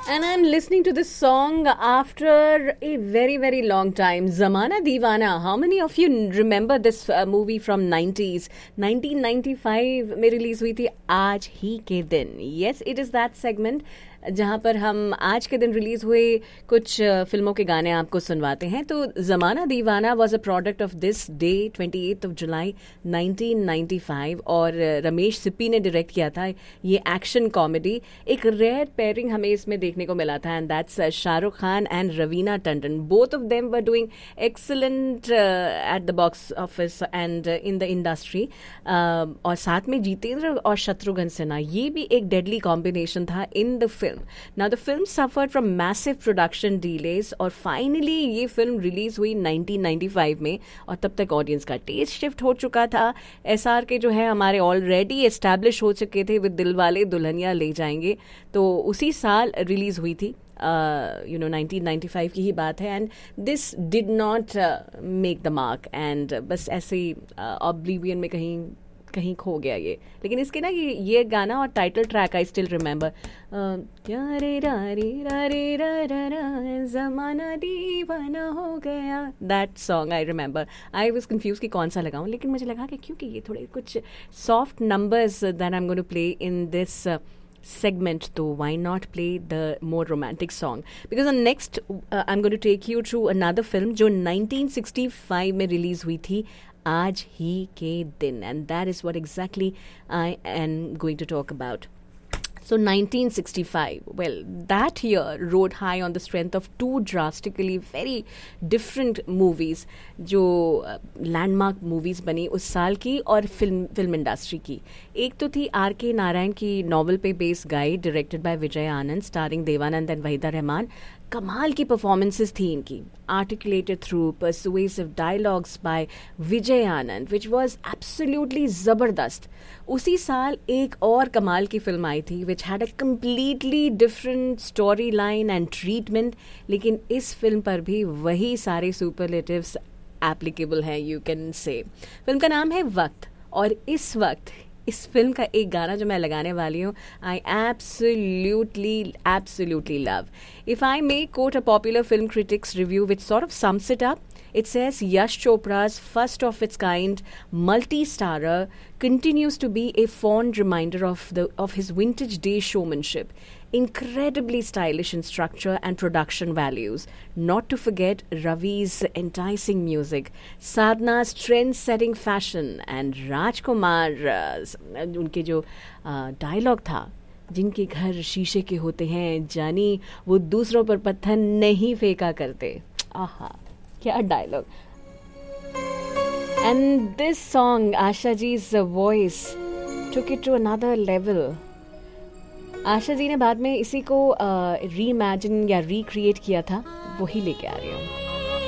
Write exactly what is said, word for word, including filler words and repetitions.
And I'm listening to this song after a very, very long time. Zamana Deewana. How many of you remember this uh, movie from nineties? nineteen ninety-five में release हुई थी आज ही के दिन. Yes, it is that segment जहाँ पर हम आज के दिन रिलीज हुए कुछ फिल्मों के गाने आपको सुनवाते हैं. तो ज़माना दीवाना was a product of this day twenty eighth of July nineteen ninety five और रमेश सिप्पी ने डायरेक्ट किया था. ये एक्शन कॉमेडी, एक रेयर पेयरिंग हमें इसमें देखने को मिला था, and that's Shahrukh Khan and Raveena Tandon. Both of them were doing excellent at the box office and in the industry. और साथ में जितेंद्र और शत्रुघ्न सिन्हा, ये भी एक डेडली कॉम्बिनेशन था in the film. Now the film suffered from massive production delays और finally ये फिल्म रिलीज हुई नाइनटीन नाइंटी फाइव में और तब तक ऑडियंस का टेस्ट शिफ्ट हो चुका था. एस आर के जो है हमारे ऑलरेडी एस्टैब्लिश हो चुके थे विद दिलवाले दुल्हनिया ले जाएंगे, तो उसी साल रिलीज हुई थी. You know nineteen ninety five की ही बात है. And this did not make the mark and बस ऐसे ही ऑब्लिवियन में कहीं कहीं खो गया ये. लेकिन इसके ना ये ये गाना और title track I still remember. ज़माना दीवाना हो गया, that song I remember. I was confuse कि कौन सा लगाऊं, लेकिन मुझे लगा कि क्योंकि ये थोड़े कुछ soft numbers that I am going to play in this segment, तो why not play the more romantic song? Because on next uh, I'm going to take you to another film जो नाइनटीन सिक्सटी फाइव में release हुई थी, आज ही के दिन, and that is what exactly I am going to talk about. So nineteen sixty-five, well, that year rode high on the strength of two drastically very different movies जो landmark uh, movies बनी उस साल की और film film industry की. एक तो थी आर के नारायण की नॉवल पे based guide directed by Vijay Anand, starring Devanand and Waheeda Rehman. कमाल की परफॉर्मेंसेस थी इनकी, articulated through persuasive dialogues bye Vijay Anand which was absolutely ज़बरदस्त. उसी साल एक और कमाल की फिल्म आई थी which had a completely different story line and treatment, लेकिन इस फिल्म पर भी वही सारे सुपरलेटिव्स एप्लीकेबल हैं, यू कैन से. फिल्म का नाम है वक्त, और इस वक्त इस फिल्म का एक गाना जो मैं लगाने वाली हूँ, I absolutely absolutely love. If I may coat a popular film critics review which sort of sums it up, it says Yash Chopra's first of its kind multi-starrer continues to be a fond reminder of the of his vintage day showmanship, incredibly stylish in structure and production values. Not to forget Ravi's enticing music, Sadhna's trend-setting fashion, and Rajkumar's उनके जो dialogue था, जिनके घर शीशे के होते हैं जानी वो दूसरों पर पत्थर नहीं फेंका करते. आहा, क्या dialogue. And this song, Asha जी's voice took it to another level. Asha ji ने बाद में इसी को री इमेजिन या रिक्रिएट किया था, वही लेके आ रही हूँ.